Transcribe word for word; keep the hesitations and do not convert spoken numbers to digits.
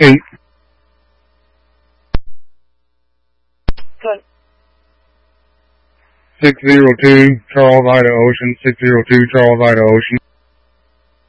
Eight. Good. Six zero two, Charles, Idaho Ocean. Six zero two, Charles, Idaho Ocean.